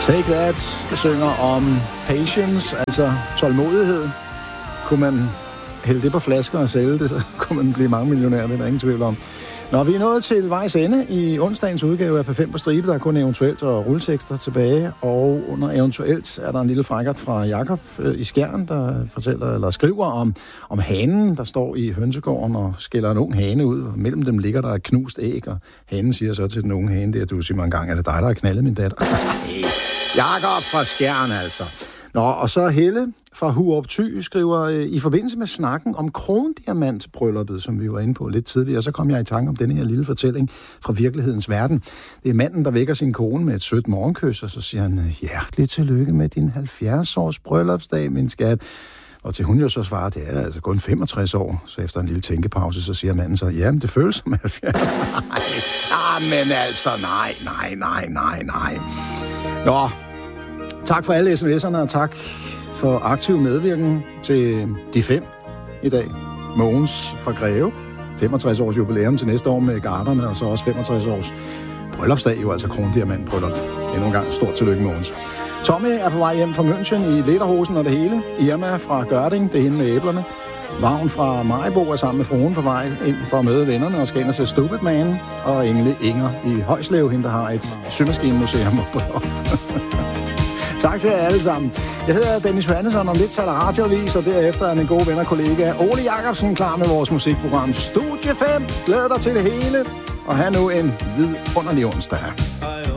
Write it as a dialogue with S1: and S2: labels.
S1: Take That synger om patience, altså tålmodighed. Kunne man hælde det på flasker og sælge det, så kunne man blive mange millionærer, det er der ingen tvivl om. Når vi er nået til vejs ende i onsdagens udgave af P5 på stribe, der er kun eventuelt og rulletekster tilbage, og under eventuelt er der en lille frækkert fra Jakob i Skjern, der fortæller eller skriver om hanen, der står i hønsegården og skælder en ung hane ud, og mellem dem ligger der et knust æg, og hanen siger så til den unge hane, det er du siger mange gange, er det dig, der har knaldet min datter? Jakob fra Skjern altså. Nå, og så Helle fra Hurup Thy skriver, i forbindelse med snakken om krondiamantbrylluppet, som vi var inde på lidt tidligere, så kom jeg i tanke om denne her lille fortælling fra virkelighedens verden. Det er manden, der vækker sin kone med et sødt morgenkys, og så siger han, hjerteligt tillykke med din 70-års bryllupsdag, min skat. Og til hun jo så svarer, det er altså kun 65 år. Så efter en lille tænkepause, så siger manden så, jamen det føles som 70. Men altså, nej. Nå, tak for alle sms'erne, og tak for aktiv medvirken til de 5 i dag. Mogens fra Greve, 65 års jubilæum til næste år med garderne, og så også 65 års bryllupsdag, jo altså krondiamantbryllup. Endnu en gang stort tillykke, Mogens. Tommy er på vej hjem fra München i lederhosen og det hele. Irma fra Gørding, det er hende med æblerne. Vagn fra Maribo er sammen med fruen på vej ind for at møde vennerne og skal ind og se Stupid Man. Og Engle Inger i Højslev, hende der har et symaskinemuseum på loftet. Tak til jer alle sammen. Jeg hedder Dennis Johannesson, om lidt så er der radioavis, og derefter er min gode ven og kollega Ole Jacobsen klar med vores musikprogram Studie 5. Glæder dig til det hele, og have nu en vidunderlig onsdag.